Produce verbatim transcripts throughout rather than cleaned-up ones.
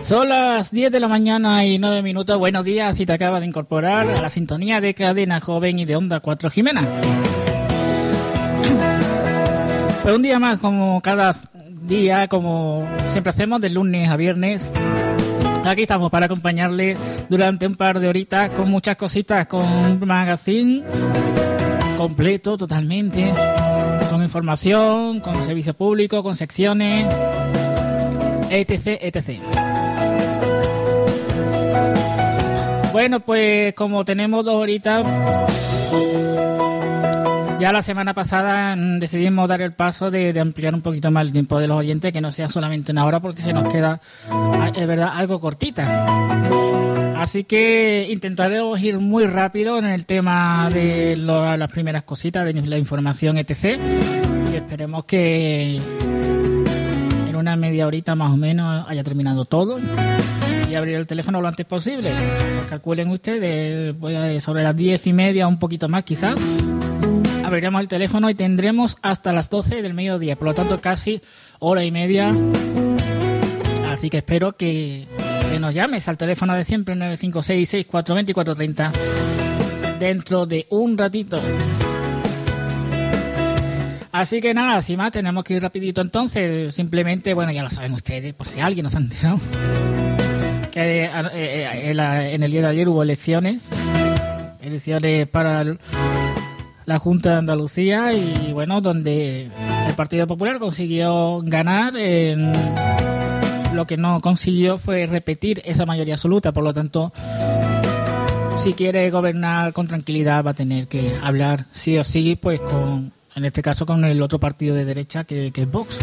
Son las diez de la mañana y nueve minutos. Buenos días si te acabas de incorporar a la sintonía de Cadena Joven y de Onda cuatro Jimena. Pues un día más, como cada día, como siempre hacemos, de lunes a viernes. Aquí estamos para acompañarles durante un par de horitas con muchas cositas, con un magazine completo totalmente, con información, con servicio público, con secciones, etc, etcétera. Bueno, pues como tenemos dos horitas, ya la semana pasada decidimos dar el paso de, de ampliar un poquito más el tiempo de los oyentes, que no sea solamente una hora, porque se nos queda, es verdad, algo cortita. Así que intentaremos ir muy rápido en el tema de lo, las primeras cositas, de la información, etcétera. Y esperemos que en una media horita más o menos haya terminado todo y abrir el teléfono lo antes posible. Calculen ustedes, pues, sobre las diez y media, un poquito más quizás, abriremos el teléfono y tendremos hasta las doce del mediodía, por lo tanto casi hora y media. Así que espero que, que nos llames al teléfono de siempre, nueve cinco seis, seis cuatro dos cuatro tres cero, dentro de un ratito. Así que nada, sin más, tenemos que ir rapidito entonces. Simplemente, bueno, ya lo saben ustedes, por si alguien nos ha enterado, que en el día de ayer hubo elecciones, elecciones para la Junta de Andalucía, y bueno, donde el Partido Popular consiguió ganar. En lo que no consiguió fue repetir esa mayoría absoluta, por lo tanto, si quiere gobernar con tranquilidad va a tener que hablar sí o sí, pues con, en este caso, con el otro partido de derecha que, que es Vox.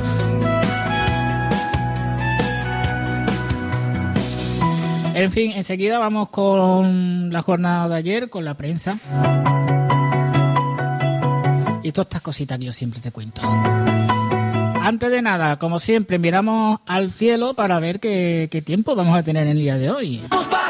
En fin, enseguida vamos con la jornada de ayer, con la prensa y todas estas cositas que yo siempre te cuento. Antes de nada, como siempre, miramos al cielo para ver qué, qué tiempo vamos a tener en el día de hoy.